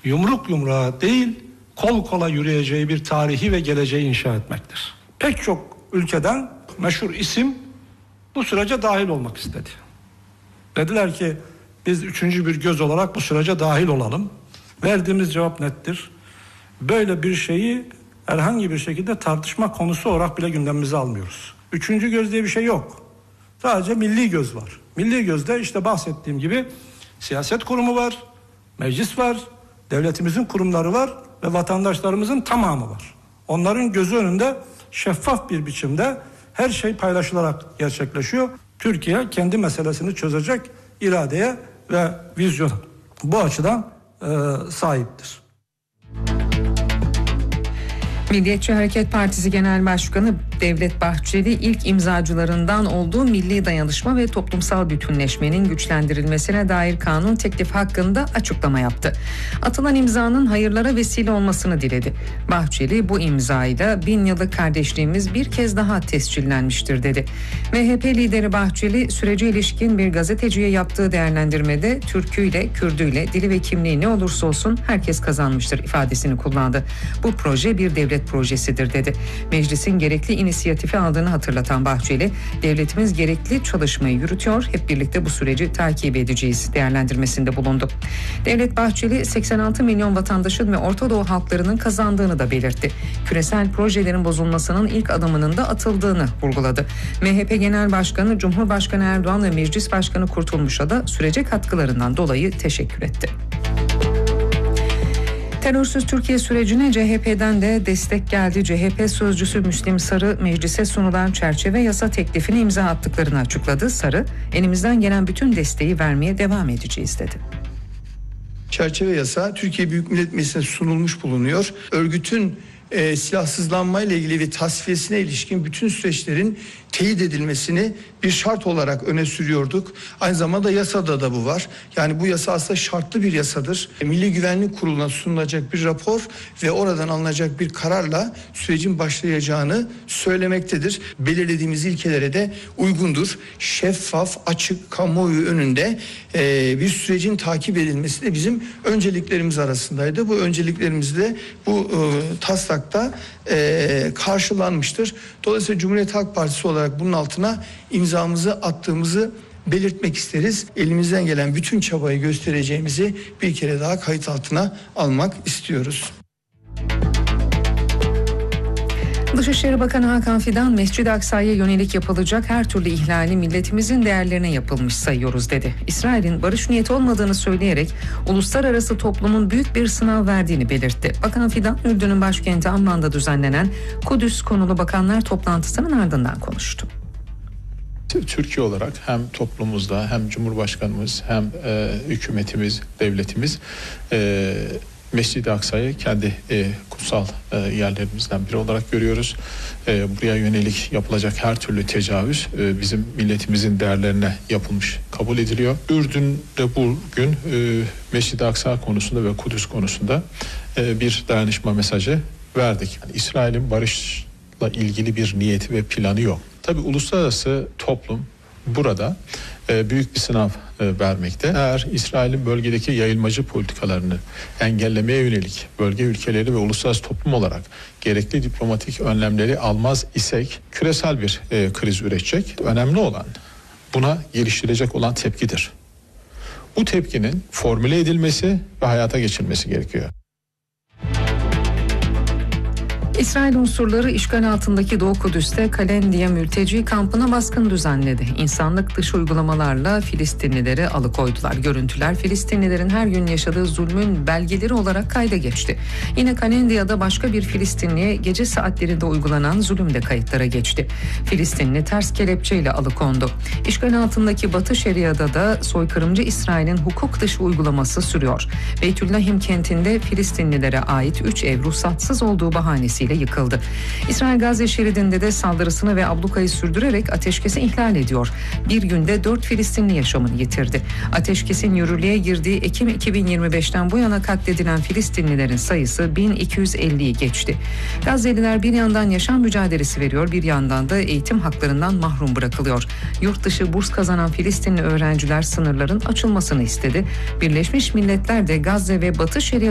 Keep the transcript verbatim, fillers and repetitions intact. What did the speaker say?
yumruk yumruğa değil, kol kola yürüyeceği bir tarihi ve geleceği inşa etmektir. Pek çok ülkeden meşhur isim bu sürece dahil olmak istedi. Dediler ki biz üçüncü bir göz olarak bu sürece dahil olalım. Verdiğimiz cevap nettir. Böyle bir şeyi herhangi bir şekilde tartışma konusu olarak bile gündemimize almıyoruz. Üçüncü göz diye bir şey yok. Sadece milli göz var. Milli gözde işte bahsettiğim gibi siyaset kurumu var, meclis var, devletimizin kurumları var ve vatandaşlarımızın tamamı var. Onların gözü önünde şeffaf bir biçimde her şey paylaşılarak gerçekleşiyor. Türkiye kendi meselesini çözecek iradeye ve vizyona bu açıdan e, sahiptir. Milliyetçi Hareket Partisi Genel Başkanı Devlet Bahçeli ilk imzacılarından olduğu milli dayanışma ve toplumsal bütünleşmenin güçlendirilmesine dair kanun teklifi hakkında açıklama yaptı. Atılan imzanın hayırlara vesile olmasını diledi. Bahçeli bu imzayla bin yıllık kardeşliğimiz bir kez daha tescillenmiştir dedi. M H P lideri Bahçeli sürece ilişkin bir gazeteciye yaptığı değerlendirmede Türküyle, Kürdüyle, dili ve kimliği ne olursa olsun herkes kazanmıştır ifadesini kullandı. Bu proje bir devlet projesidir dedi. Meclisin gerekli inisiyatifi aldığını hatırlatan Bahçeli, devletimiz gerekli çalışmayı yürütüyor, hep birlikte bu süreci takip edeceğiz değerlendirmesinde bulundu. Devlet Bahçeli seksen altı milyon vatandaşın ve Orta Doğu halklarının kazandığını da belirtti. Küresel projelerin bozulmasının ilk adımının da atıldığını vurguladı. M H P Genel Başkanı Cumhurbaşkanı Erdoğan ve Meclis Başkanı Kurtulmuş'a da sürece katkılarından dolayı teşekkür etti. Terörsüz Türkiye sürecine C H P'den de destek geldi. C H P sözcüsü Müslim Sarı meclise sunulan çerçeve yasa teklifine imza attıklarını açıkladı. Sarı, elimizden gelen bütün desteği vermeye devam edeceğiz dedi. Çerçeve yasa Türkiye Büyük Millet Meclisi'ne sunulmuş bulunuyor. Örgütün e, silahsızlanmayla ilgili ve tasfiyesine ilişkin bütün süreçlerin teyit edilmesini bir şart olarak öne sürüyorduk. Aynı zamanda yasada da bu var. Yani bu yasa aslında şartlı bir yasadır. Milli Güvenlik Kurulu'na sunulacak bir rapor ve oradan alınacak bir kararla sürecin başlayacağını söylemektedir. Belirlediğimiz ilkelere de uygundur. Şeffaf, açık, kamuoyu önünde e, bir sürecin takip edilmesi de bizim önceliklerimiz arasındaydı. Bu önceliklerimiz de bu e, taslakta e, karşılanmıştır. Dolayısıyla Cumhuriyet Halk Partisi olarak bunun altına imzamızı attığımızı belirtmek isteriz. Elimizden gelen bütün çabayı göstereceğimizi bir kere daha kayıt altına almak istiyoruz. Dışişleri Bakanı Hakan Fidan, Mescid-i Aksa'ya yönelik yapılacak her türlü ihlali milletimizin değerlerine yapılmış sayıyoruz dedi. İsrail'in barış niyeti olmadığını söyleyerek uluslararası toplumun büyük bir sınav verdiğini belirtti. Bakan Fidan, Ürdün'ün başkenti Amman'da düzenlenen Kudüs konulu bakanlar toplantısının ardından konuştu. Türkiye olarak hem toplumumuzda hem Cumhurbaşkanımız hem e, hükümetimiz, devletimiz e, Mescid-i Aksa'yı kendi e, kutsal e, yerlerimizden biri olarak görüyoruz. E, buraya yönelik yapılacak her türlü tecavüz e, bizim milletimizin değerlerine yapılmış kabul ediliyor. Ürdün'de bugün e, Mescid-i Aksa konusunda ve Kudüs konusunda e, bir dayanışma mesajı verdik. Yani İsrail'in barışla ilgili bir niyeti ve planı yok. Tabii uluslararası toplum burada e, büyük bir sınav e, vermekte. Eğer İsrail'in bölgedeki yayılmacı politikalarını engellemeye yönelik bölge ülkeleri ve uluslararası toplum olarak gerekli diplomatik önlemleri almaz isek küresel bir e, kriz üretecek. Önemli olan buna geliştirecek olan tepkidir. Bu tepkinin formüle edilmesi ve hayata geçirilmesi gerekiyor. İsrail unsurları işgal altındaki Doğu Kudüs'te Kalendiye mülteci kampına baskın düzenledi. İnsanlık dışı uygulamalarla Filistinlileri alıkoydular. Görüntüler Filistinlilerin her gün yaşadığı zulmün belgeleri olarak kayda geçti. Yine Kalendiya'da başka bir Filistinliye gece saatlerinde uygulanan zulüm de kayıtlara geçti. Filistinli ters kelepçeyle alıkondu. İşgal altındaki Batı Şeria'da da soykırımcı İsrail'in hukuk dışı uygulaması sürüyor. Beytüllahim kentinde Filistinlilere ait üç ev ruhsatsız olduğu bahanesiyle yıkıldı. İsrail Gazze şeridinde de saldırısını ve ablukayı sürdürerek ateşkesi ihlal ediyor. Bir günde dört Filistinli yaşamını yitirdi. Ateşkesin yürürlüğe girdiği Ekim iki bin yirmi beşten bu yana katledilen Filistinlilerin sayısı bin iki yüz elliyi geçti. Gazze'liler bir yandan yaşam mücadelesi veriyor, bir yandan da eğitim haklarından mahrum bırakılıyor. Yurt dışı burs kazanan Filistinli öğrenciler sınırların açılmasını istedi. Birleşmiş Milletler de Gazze ve Batı Şeria